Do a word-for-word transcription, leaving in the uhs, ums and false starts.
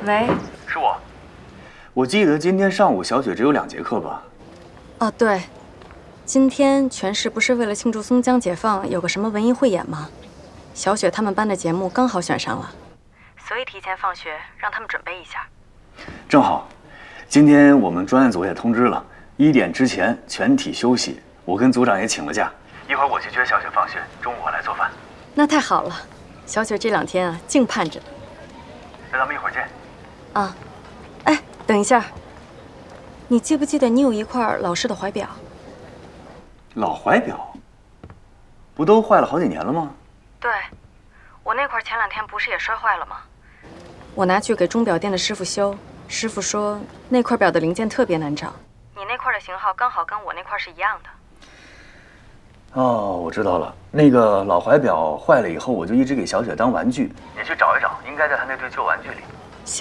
喂， 是我。我记得今天上午小雪只有两节课吧？ 哦，对，今天全市不是为了庆祝松江解放有个什么文艺汇演吗？小雪他们班的节目刚好选上了，所以提前放学让他们准备一下。 正好，今天我们专案组也通知了，一点之前全体休息。我跟组长也请了假，一会儿我去接小雪放学，中午我来做饭。那太好了，小雪这两天啊净盼着。那咱们一会儿见。啊，哎，等一下，你记不记得你有一块老式的怀表？老怀表？不都坏了好几年了吗？对，我那块前两天不是也摔坏了吗？我拿去给钟表店的师傅修，师傅说那块表的零件特别难找，你那块的型号刚好跟我那块是一样的。哦，我知道了。那个老怀表坏了以后，我就一直给小雪当玩具。你去找一找，应该在她那堆旧玩具里。